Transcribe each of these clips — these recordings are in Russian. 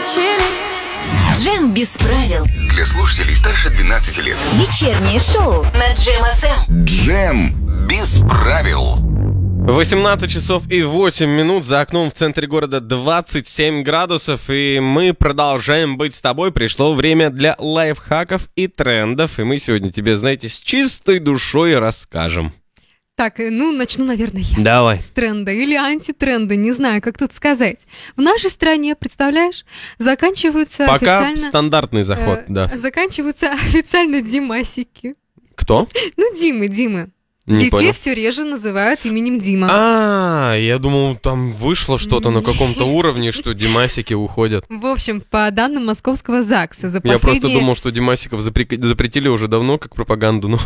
Джем без правил. Для слушателей старше 12 лет. Вечернее шоу на Джем ФМ. Джем без правил. 18 часов и 8 минут, за окном в центре города 27 градусов, и мы продолжаем быть с тобой. Пришло время для лайфхаков и трендов, и мы сегодня тебе, знаете, с чистой душой расскажем. Так, начну, наверное, я. Давай. С тренда или антитренда, не знаю, как тут сказать. В нашей стране, представляешь, заканчиваются Пока официально... стандартный заход, да. Заканчиваются официально димасики. Кто? Димы. Не Детей понял. все реже называют именем Дима. Я думал, там вышло что-то на каком-то уровне, что Димасики уходят. В общем, по данным Московского ЗАГСа, за Я просто последние... думал, что Димасиков запретили уже давно, как пропаганду, но...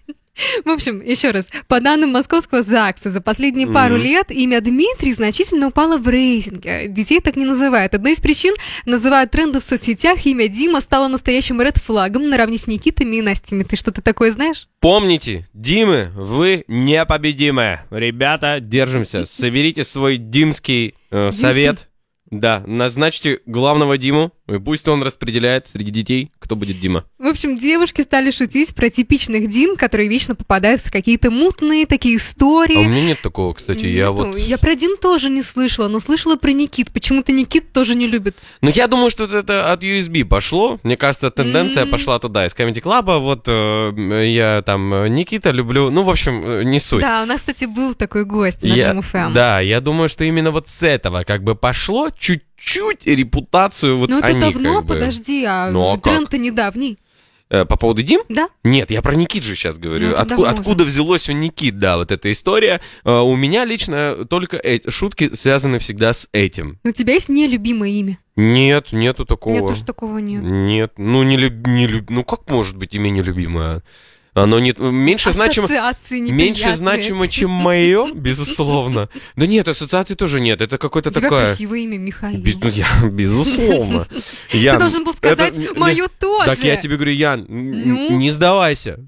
В общем, еще раз, по данным Московского ЗАГСа, за последние пару лет имя Дмитрий значительно упало в рейтинге. Детей так не называют. Одной из причин называют тренды в соцсетях. Имя Дима стало настоящим ред-флагом наравне с Никитами и Настями. Ты что-то такое знаешь? Помните, Димы, вы непобедимые. Ребята, держимся. Соберите свой димский совет. Да, назначьте главного Диму, и пусть он распределяет среди детей, кто будет Дима. В общем, девушки стали шутить про типичных Дим, которые вечно попадают в какие-то мутные такие истории. А у меня нет такого, кстати. Я про Дим тоже не слышала, но слышала про Никит. Почему-то Никит тоже не любит. Ну, я думаю, что это от USB пошло. Мне кажется, тенденция пошла туда. Из Comedy Club, я там Никита люблю. Ну, в общем, не суть. Да, у нас, кстати, был такой гость на Джем ФМ. Да, я думаю, что именно вот с этого как бы пошло чуть-чуть репутацию вот это они давно, как бы. подожди, Ну, а тренд-то недавний. По поводу Дим? Да. Нет, я про Никит же сейчас говорю. Ну, это давно Откуда взялось у Никит, да, вот эта история. У меня лично только шутки связаны всегда с этим. У тебя есть нелюбимое имя? Нет, нету такого. Нет, тоже такого нет. Нет, ну как может быть имя нелюбимое? Оно меньше значимо, чем мое, безусловно. Да нет, ассоциаций тоже нет. Это какое-то такое... У тебя красивое име, Михаил. Безусловно. Ты должен был сказать, мое тоже. Так я тебе говорю, Ян, не сдавайся.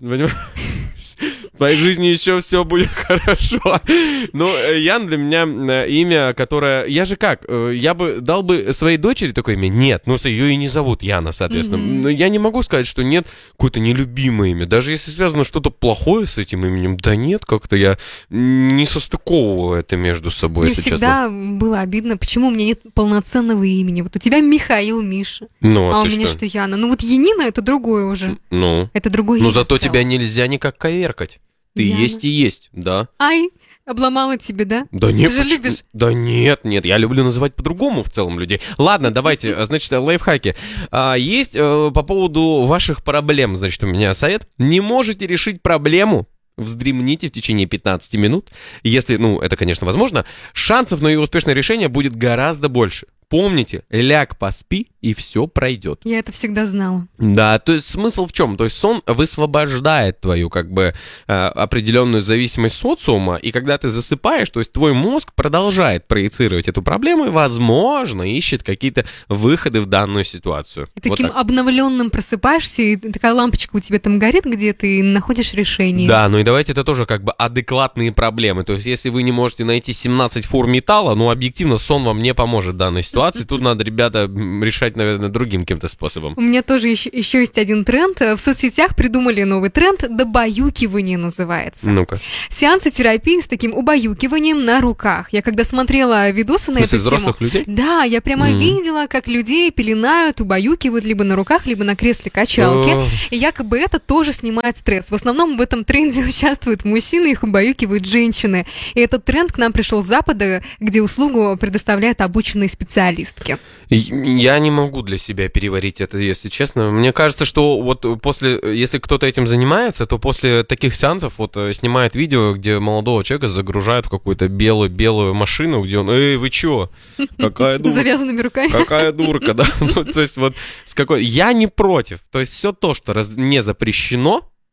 В твоей жизни еще все будет хорошо. Ну, Ян для меня имя, которое... Я же как? Я бы дал бы своей дочери такое имя? Нет. Ну, ее и не зовут Яна, соответственно. Но я не могу сказать, что нет какое-то нелюбимое имя. Даже если связано что-то плохое с этим именем, да нет, как-то я не состыковываю это между собой, Мне если всегда честно. было обидно, почему у меня нет полноценного имени. Вот у тебя Михаил, Миша, Ну, а у меня что, Яна? Ну, вот Янина — это другое уже. Ну, Это другое но имя зато в целом. тебя нельзя никак коверкать. Ты Яна. есть и есть, да. Ай, обломала тебе, да? Да нет, Ты же любишь. Да нет, я люблю называть по-другому в целом людей. Ладно, давайте, значит, лайфхаки. Есть по поводу ваших проблем, значит, у меня совет. Не можете решить проблему? Вздремните в течение 15 минут. Если, это, конечно, возможно, шансов на ее успешное решение будет гораздо больше. Помните, ляг, поспи, и все пройдет. Я это всегда знала. Да, то есть смысл в чем? То есть сон высвобождает твою определенную зависимость социума, и когда ты засыпаешь, то есть твой мозг продолжает проецировать эту проблему и, возможно, ищет какие-то выходы в данную ситуацию. И таким обновленным просыпаешься, и такая лампочка у тебя там горит где-то, и находишь решение. Да, и давайте это тоже адекватные проблемы. То есть если вы не можете найти 17 форм металла, объективно сон вам не поможет в данной ситуации. Тут надо, ребята, решать, наверное, другим каким-то способом. У меня тоже еще есть один тренд. В соцсетях придумали новый тренд. Добаюкивание называется. Ну-ка. Сеансы терапии с таким убаюкиванием на руках. Я когда смотрела видосы на эту тему... взрослых людей? Да, я прямо видела, как людей пеленают, убаюкивают либо на руках, либо на кресле качалки. И якобы это тоже снимает стресс. В основном в этом тренде участвуют мужчины, их убаюкивают женщины. И этот тренд к нам пришел с Запада, где услугу предоставляют обученные специалисты. Я не могу для себя переварить это, если честно. Мне кажется, что если кто-то этим занимается, то после таких сеансов снимает видео, где молодого человека загружают в какую-то белую машину, где он, вы чё? Какая дурка? С завязанными руками. Какая дурка, да? То есть я не против. То есть все то, что не запрещено,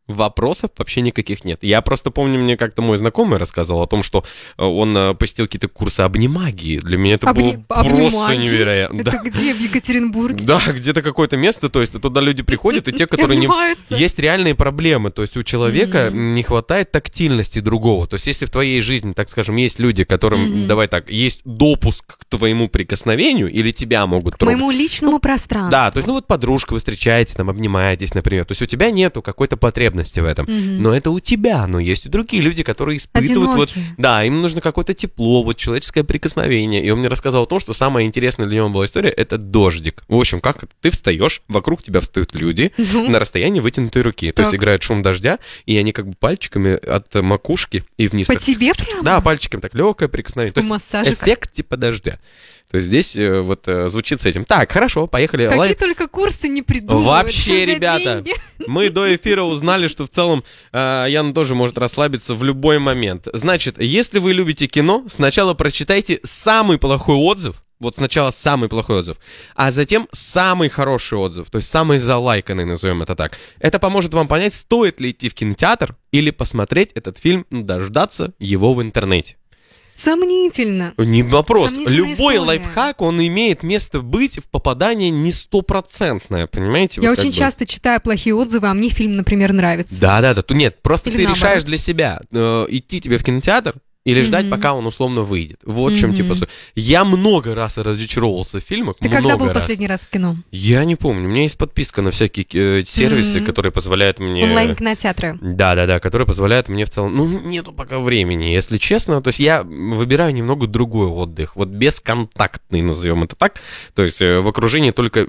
вопросов вообще никаких нет. Я просто помню, мне как-то мой знакомый рассказывал о том, что он посетил какие-то курсы обнимагии. Для меня это было просто невероятно. Это где, в Екатеринбурге? Да, где-то какое-то место, то есть туда люди приходят, и те, которые не... Есть реальные проблемы, то есть у человека не хватает тактильности другого. То есть если в твоей жизни, так скажем, есть люди, которым, давай так, есть допуск к твоему прикосновению, или тебя могут трогать. К моему личному пространству. Да, то есть, вот подружка, вы встречаетесь, там, обнимаетесь, например. То есть у тебя нету какой-то потребности в этом. Но это у тебя, но есть и другие люди, которые испытывают вот... Да, им нужно какое-то тепло, вот человеческое прикосновение. И он мне рассказал о том, что самая интересная для него была история — это дождик. В общем, как ты встаешь, вокруг тебя встают люди на расстоянии вытянутой руки. То есть играет шум дождя, и они как бы пальчиками от макушки и вниз. По тебе прямо? Да, пальчиками так легкое прикосновение. То есть массажик. эффект типа дождя. То есть здесь вот звучит с этим. Так, хорошо, поехали. Какие только курсы не придумывают. Вообще, ребята, мы до эфира узнали, что в целом Яна тоже может расслабиться в любой момент. Значит, если вы любите кино, сначала прочитайте самый плохой отзыв. Вот сначала самый плохой отзыв, а затем самый хороший отзыв, то есть самый залайканный, назовем это так. Это поможет вам понять, стоит ли идти в кинотеатр или посмотреть этот фильм, дождаться его в интернете. Сомнительно. Не вопрос. Любой история. лайфхак, он имеет место быть в попадании не стопроцентное, понимаете? Я вот очень часто читаю плохие отзывы, а мне фильм, например, нравится. Да. Нет, просто Или ты наоборот. решаешь для себя, идти тебе в кинотеатр или ждать, пока он условно выйдет. Вот в чем типа суть. Я много раз разочаровывался в фильмах. Ты когда был последний раз в кино? Я не помню. У меня есть подписка на всякие сервисы, которые позволяют мне... Онлайн-кинотеатры. Да, которые позволяют мне в целом... Ну, нету пока времени, если честно. То есть я выбираю немного другой отдых. Вот бесконтактный, назовем это так. То есть в окружении только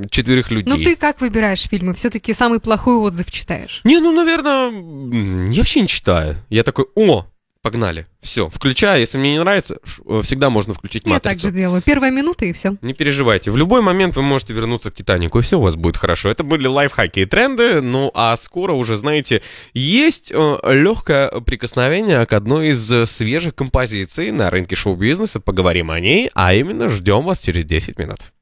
4 людей. Ну, ты как выбираешь фильмы? Все-таки самый плохой отзыв читаешь? Не, наверное, я вообще не читаю. Я такой, погнали. Все, включаю. Если мне не нравится, всегда можно включить «Матрицу». Я так же делаю. Первая минута и все. Не переживайте. В любой момент вы можете вернуться к «Титанику», и все у вас будет хорошо. Это были лайфхаки и тренды. Ну, а скоро уже, знаете, есть легкое прикосновение к одной из свежих композиций на рынке шоу-бизнеса. Поговорим о ней, а именно ждем вас через 10 минут.